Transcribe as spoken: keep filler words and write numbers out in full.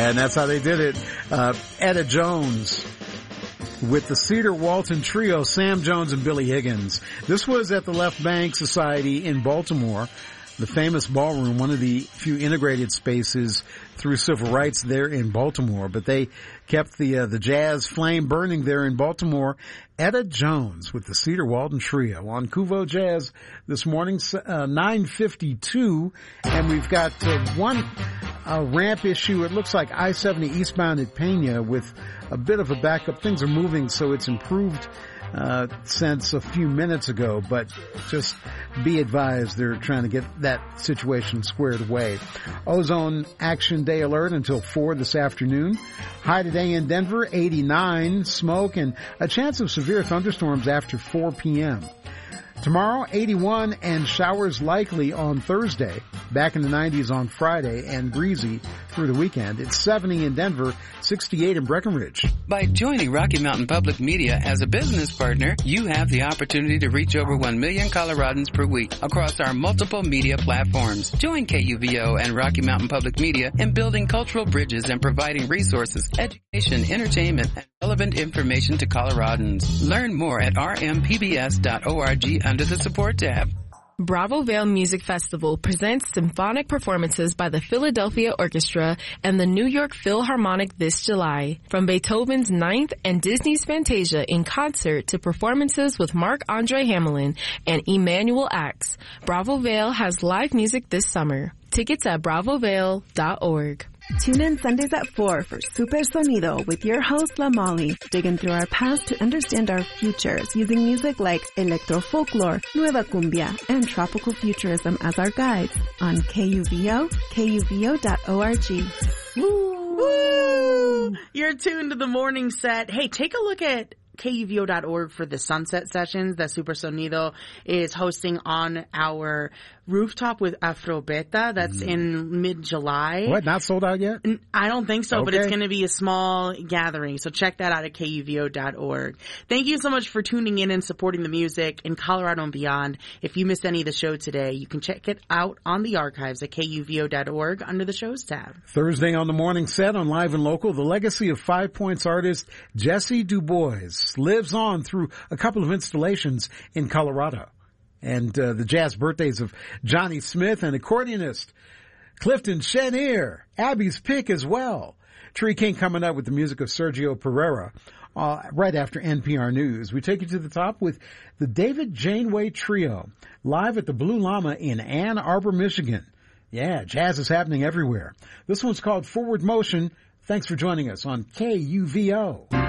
And that's how they did it. Uh, Etta Jones with the Cedar Walton Trio, Sam Jones and Billy Higgins. This was at the Left Bank Society in Baltimore, the famous ballroom, one of the few integrated spaces through civil rights there in Baltimore. But they kept the uh, the jazz flame burning there in Baltimore. Etta Jones with the Cedar Walton Trio on Kuvo Jazz this morning, uh, nine fifty-two. And we've got uh, one uh, ramp issue. It looks like I seventy eastbound at Pena with a bit of a backup. Things are moving, so it's improved uh since a few minutes ago, but just be advised they're trying to get that situation squared away. Ozone Action Day alert until four this afternoon. High today in Denver, eighty-nine, smoke and a chance of severe thunderstorms after four p.m. Tomorrow, eighty-one and showers likely on Thursday. Back in the nineties on Friday and breezy through the weekend. It's seventy in Denver, sixty-eight in Breckenridge. By joining Rocky Mountain Public Media as a business partner, you have the opportunity to reach over one million Coloradans per week across our multiple media platforms. Join K U V O and Rocky Mountain Public Media in building cultural bridges and providing resources, education, entertainment, and relevant information to Coloradans. Learn more at r m p b s dot org under the support tab. Bravo Vale Music Festival presents symphonic performances by the Philadelphia Orchestra and the New York Philharmonic this July. From Beethoven's Ninth and Disney's Fantasia in concert to performances with Marc-Andre Hamelin and Emanuel Ax, Bravo Vale has live music this summer. Tickets at bravo vale dot org. Tune in Sundays at four for Super Sonido with your host, La Molly, digging through our past to understand our futures using music like electro folklore, nueva cumbia, and tropical futurism as our guides on K U V O, K U V O dot org. Woo! Woo! You're tuned to the morning set. Hey, take a look at K U V O dot org for the sunset sessions that Super Sonido is hosting on our rooftop with Afro Beta. That's mm. in mid-July. What, not sold out yet? I don't think so, okay. But it's going to be a small gathering. So check that out at K U V O dot org. Thank you so much for tuning in and supporting the music in Colorado and beyond. If you missed any of the show today, you can check it out on the archives at K U V O dot org under the shows tab. Thursday on the morning set on Live and Local, the legacy of Five Points artist Jesse Du Bois lives on through a couple of installations in Colorado. And uh, the jazz birthdays of Johnny Smith and accordionist Clifton Chenier, Abby's pick as well. Tree King coming up with the music of Sergio Pereira uh, right after N P R News. We take you to the top with the David Janeway Trio, live at the Blue Llama in Ann Arbor, Michigan. Yeah, jazz is happening everywhere. This one's called Forward Motion. Thanks for joining us on K U V O.